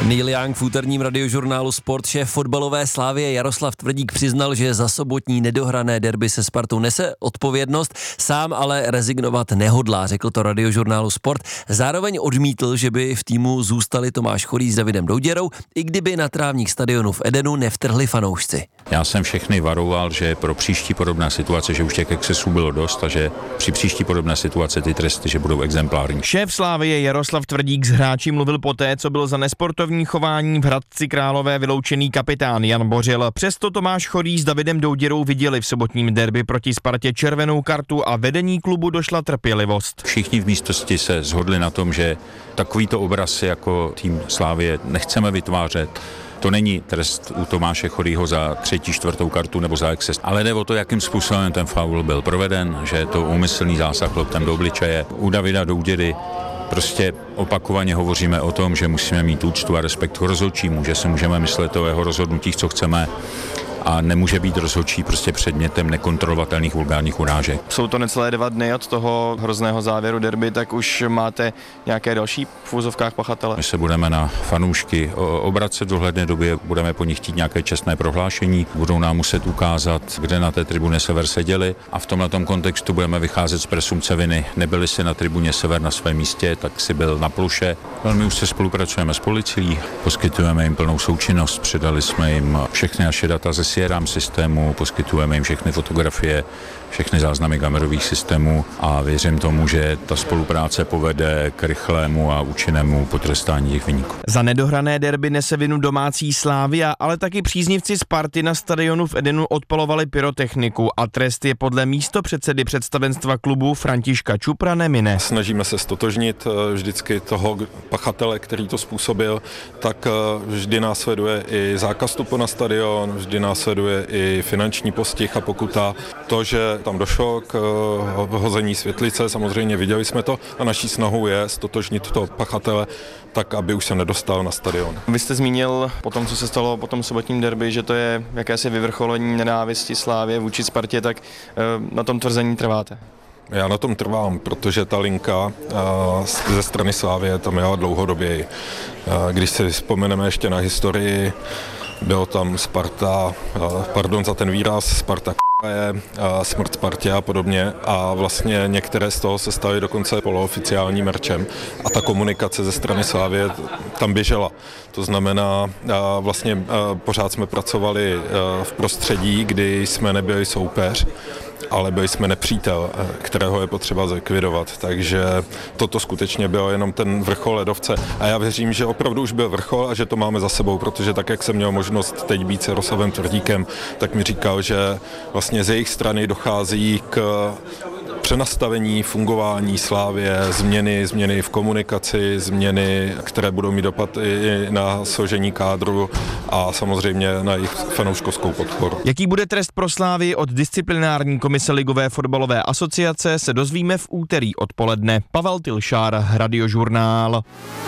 Neil Young v úterním radiožurnálu Sport, šéf fotbalové Slavie Jaroslav Tvrdík přiznal, že za sobotní nedohrané derby se Spartou nese odpovědnost, sám ale rezignovat nehodlá, řekl to radiožurnálu Sport. Zároveň odmítl, že by v týmu zůstali Tomáš Chorý s Davidem Douděrou, i kdyby na trávník stadionu v Edenu nevtrhli fanoušci. Já jsem všechny varoval, že pro příští podobné situace, že už těch excesů bylo dost a že při příští podobné situace ty tresty, že budou exemplární. Šéf Slavie Jaroslav Tvrdík s hráči mluvil poté, co byl za nesportovní chování v Hradci Králové vyloučený kapitán Jan Bořil. Přesto Tomáš Chorý s Davidem Douděrou viděli v sobotním derby proti Spartě červenou kartu a vedení klubu došla trpělivost. Všichni v místnosti se shodli na tom, že takovýto obraz jako tým Slavie nechceme vytvářet. To není trest u Tomáše Chorýho za 3., 4. kartu nebo za exces, ale jde o to, jakým způsobem ten faul byl proveden, že je to úmyslný zásah loptem do obličeje. U Davida Douděry prostě opakovaně hovoříme o tom, že musíme mít úctu a respekt k rozhodčímu, že si můžeme myslet o jeho rozhodnutích, co chceme, a nemůže být rozhodčí prostě předmětem nekontrolovatelných vulgárních urážek. Jsou to necelé 2 dny od toho hrozného závěru derby, tak už máte nějaké další v úzovkách pachatele? My se budeme na fanoušky obracet v dohledné době, budeme po nich chtít nějaké čestné prohlášení, budou nám muset ukázat, kde na té tribuně Sever seděli, a v tomhletom kontextu budeme vycházet z presumpce viny. Nebyli si na tribuně Sever na svém místě, tak si byl na ploše. My už se spolupracujeme s policií, poskytujeme jim plnou součinnost, předali jsme jim všechny naše data ze CRM systému, poskytujeme jim všechny fotografie, všechny záznamy kamerových systémů a věřím tomu, že ta spolupráce povede k rychlému a účinnému potrestání těch viníků. Za nedohrané derby nese vinu domácí Slavia, ale taky příznivci Sparty na stadionu v Edenu odpalovali pyrotechniku a trest je podle místopředsedy představenstva klubu Františka Čupra nemine. Snažíme se stotožnit vždycky toho pachatele, který to způsobil, tak vždy následuje i zákaz vstupu na stadion, vždy následuje i finanční postih a pokuta. To, že tam došlo k hození světlice, samozřejmě viděli jsme to a naší snahou je stotožnit toho pachatele tak, aby už se nedostal na stadion. Vy jste zmínil po tom, co se stalo po tom sobotním derby, že to je jakési vyvrcholení nenávisti Slavie vůči Spartě, tak na tom tvrzení trváte? Já na tom trvám, protože ta linka ze strany Slavie tam jela dlouhodoběji. Když si vzpomeneme ještě na historii, bylo tam Sparta, pardon za ten výraz, Sparta je, smrt Spartě a podobně, a vlastně některé z toho se staly dokonce polooficiálním merčem a ta komunikace ze strany Slavie tam běžela. To znamená, vlastně pořád jsme pracovali v prostředí, kdy jsme nebyli soupeř, ale byli jsme nepřítel, kterého je potřeba zlikvidovat. Takže toto skutečně bylo jenom ten vrchol ledovce. A já věřím, že opravdu už byl vrchol a že to máme za sebou, protože tak, jak jsem měl možnost teď být s Jaroslavem Tvrdíkem, tak mi říkal, že vlastně z jejich strany dochází k přenastavení fungování Slavie, změny v komunikaci, změny, které budou mít dopad i na složení kádru a samozřejmě na jejich fanouškovskou podporu. Jaký bude trest pro Slavii od disciplinární komise Ligové fotbalové asociace, se dozvíme v úterý odpoledne. Pavel Tilšár, Radiožurnál.